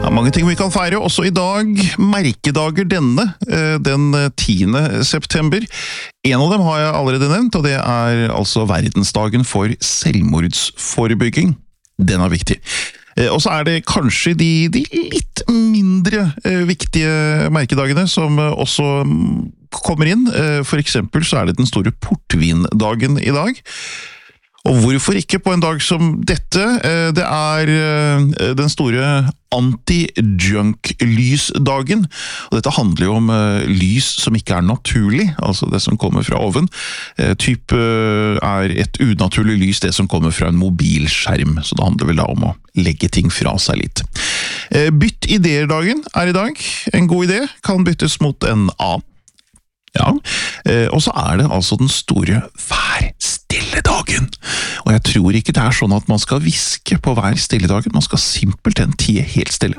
Mange ting vi kan feire også i dag. Merkedager den 10. september. En av dem har jeg allerede nevnt, og det er altså verdensdagen for selvmordsforebygging. Den er viktig. Og så er det kanskje de litt mindre viktige merkedagene som også kommer inn. For eksempel så er det den store portvindagen i dag. Og hvorfor ikke på en dag som dette? Det er den store anti-junk-lysdagen. Og dette handler jo om lys som ikke er naturlig, altså det som kommer fra oven. Typ er et unaturlig lys det som kommer fra en mobilskjerm, så det handler vel da om å legge ting fra seg litt. Bytt ideer-dagen er i dag. En god idé kan byttes mot en annen. Ja, og så er det altså den store vær-stille-dagen. Og jeg tror ikke det er sånn at man skal hviske på vær-stille-dagen, man skal simpelthen tie helt stille.